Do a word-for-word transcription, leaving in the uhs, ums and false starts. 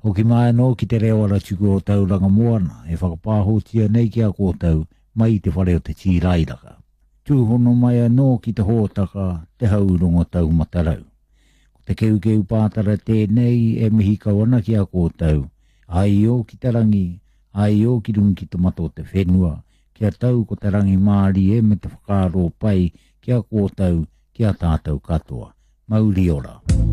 Hoki mai no ki te reo ara tuku o tau ranga moana, e whakapāhotia nei ki a kōtau mai te whare o te tīrairaka. Tūhono mai anō ki te hōtaka te haurongo tau matarau. Ko te keu keu pātara tēnei e mihi kawana ki a kōtau, ai o ki te rangi, ai o ki rungi ki tomato te whenua, ki a tau ko te rangi maari e me te whakaro pai ki a kōtau ki a tātou katoa. Mauri ora.